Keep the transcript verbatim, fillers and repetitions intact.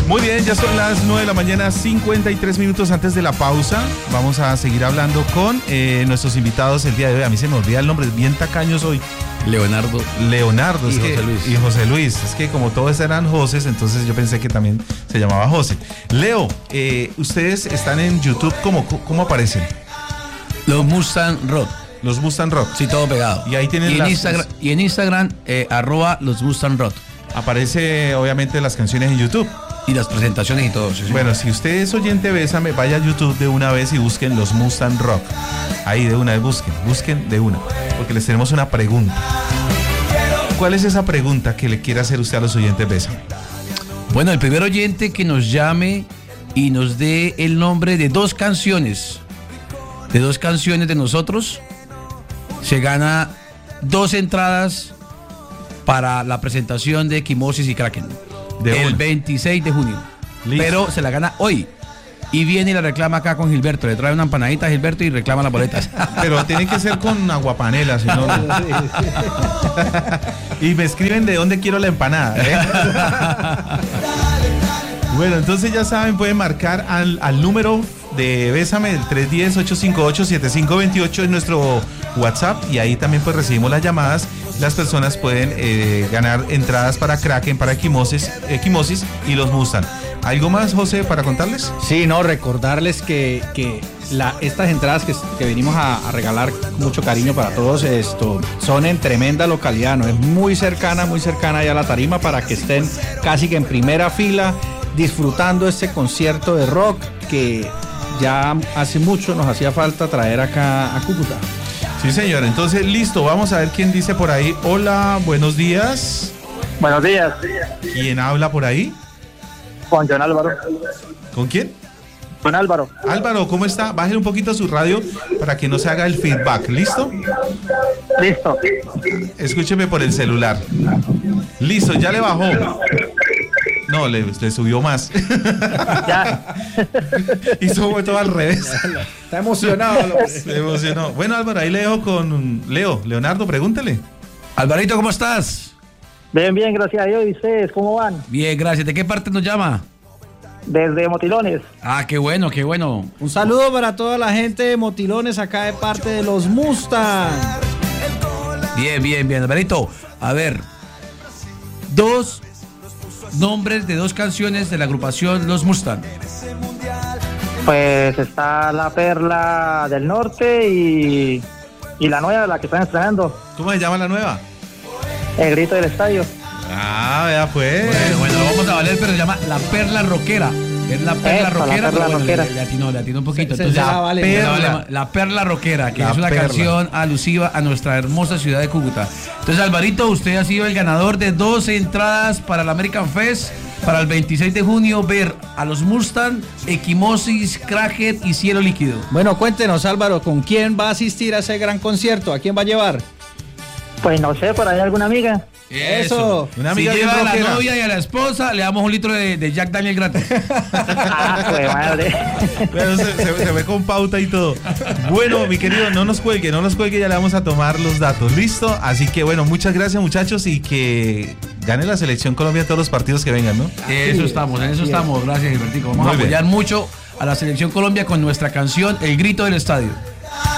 Muy bien, ya son las nueve de la mañana, cincuenta y tres minutos antes de la pausa. Vamos a seguir hablando con eh, nuestros invitados el día de hoy. A mí se me olvida el nombre, bien tacaños hoy. Leonardo. Leonardo. Y es José que, Luis. Y José Luis. Es que como todos eran Joses, entonces yo pensé que también se llamaba José. Leo, eh, ustedes están en YouTube, ¿cómo, cómo aparecen? Los Mustang Rock. Los Mustang Rock. Sí, todo pegado. Y ahí tienen y en las... Instagram, y en Instagram eh, arroba los Mustang Rock. Aparece obviamente las canciones en YouTube. Y las presentaciones y todo. Sí, sí. Bueno, si usted es oyente Bésame, vaya a YouTube de una vez y busquen los Mustang Rock. Ahí de una vez busquen, busquen de una. Porque les tenemos una pregunta. ¿Cuál es esa pregunta que le quiere hacer usted a los oyentes Bésame? Bueno, el primer oyente que nos llame y nos dé el nombre de dos canciones, de dos canciones de nosotros, se gana dos entradas para la presentación de Equimosis y Kraken. De el una. veintiséis de junio. Listo. Pero se la gana hoy. Y viene y la reclama acá con Gilberto. Le trae una empanadita a Gilberto y reclama las boletas. Pero tiene que ser con aguapanela, si no. Y me escriben de dónde quiero la empanada, ¿eh? Bueno, entonces ya saben, pueden marcar al, al número de Bésame, el tres uno cero, ocho cinco ocho, siete cinco dos ocho en nuestro WhatsApp, y ahí también pues recibimos las llamadas. Las personas pueden eh, ganar entradas para Kraken, para Equimosis, Equimosis y los Mustang. ¿Algo más, José, para contarles? Sí, no, recordarles que, que la, estas entradas que, que venimos a, a regalar con mucho cariño para todos esto son en tremenda localidad, ¿no? Es muy cercana, muy cercana ya a la tarima para que estén casi que en primera fila disfrutando este concierto de rock que ya hace mucho nos hacía falta traer acá a Cúcuta. Sí, señor. Entonces, listo. Vamos a ver quién dice por ahí. Hola, buenos días. Buenos días. ¿Quién habla por ahí? Con John Álvaro. ¿Con quién? Con Álvaro. Álvaro, ¿cómo está? Bájale un poquito a su radio para que no se haga el feedback. ¿Listo? Listo. Escúcheme por el celular. Listo, ya le bajó. No, le, le subió más. Ya. Hizo todo al revés. Está emocionado. Se emocionó. Bueno, Álvaro, ahí le dejo con Leo. Leonardo, pregúntele. Alvarito, ¿cómo estás? Bien, bien, gracias a Dios. ¿Y ustedes cómo van? Bien, gracias. ¿De qué parte nos llama? Desde Motilones. Ah, qué bueno, qué bueno. Un saludo para toda la gente de Motilones acá de parte de los Mustang. Bien, bien, bien. Alvarito, a ver. Dos nombres de dos canciones de la agrupación Los Mustang. Pues está La Perla del Norte y, y la nueva, la que están estrenando. ¿Cómo se llama la nueva? El Grito del Estadio. Ah, vea pues. Bueno, bueno, lo vamos a valer, pero se llama La Perla Rockera. Es la perla Eso, la rockera, perla pero bueno, rockera. le, le atinó, le atinó un poquito. Se- se Entonces, la vale. perla, Perla. la perla rockera, que La es una perla. canción alusiva a nuestra hermosa ciudad de Cúcuta. Entonces, Alvarito, usted ha sido el ganador de dos entradas para el American Fest para el veintiséis de junio, ver a los Mustang, Equimosis, Crackhead y Cielo Líquido. Bueno, cuéntenos, Álvaro, ¿con quién va a asistir a ese gran concierto? ¿A quién va a llevar? Pues no sé, por ahí alguna amiga. Eso. Una Si amiga bien lleva a la rockera. novia y a la esposa, le damos un litro de, de Jack Daniel gratis. Ah, pues madre. Bueno, se, se- se ve con pauta y todo. Bueno, mi querido, no nos cuelgue, no nos cuelgue, ya le vamos a tomar los datos. ¿Listo? Así que bueno, muchas gracias, muchachos, y que gane la selección Colombia todos los partidos que vengan, ¿no? Eso estamos, en eso estamos. Gracias, Gilbertico. Vamos Muy a bien. apoyar mucho a la Selección Colombia con nuestra canción El Grito del Estadio.